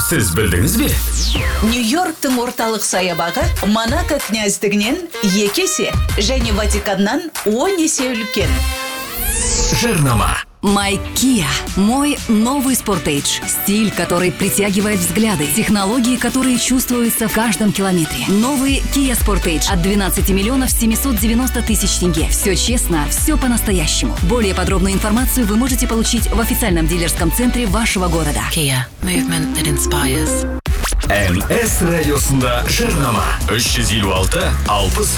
Сіз білдіңіз бе? Нью-Йорктың орталық саябағы Монако князьдігінен 2 есе және Ватиканнан 10 есе үлкен. Жарнама. My Kia. Мой новый Sportage. Стиль, который притягивает взгляды. Технологии, которые чувствуются в каждом километре. Новый Kia Sportage от 12 миллионов 790 тысяч тенге. Все честно, все по-настоящему. Более подробную информацию вы можете получить в официальном дилерском центре вашего города. Kia. Movement that inspires. NS радиосында жарнама. 356 60